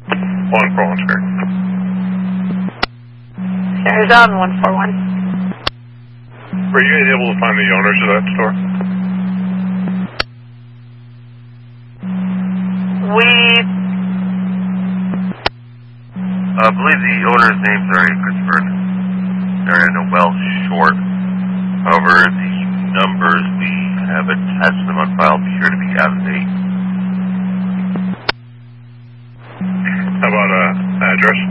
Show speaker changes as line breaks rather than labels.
141, sir.
Arizona 141.
Were you able to find the owners of that store?
I believe the owner's names are Christopher and Noel Short. However, the numbers we have attached to them on file appear to be out of date.
How about address?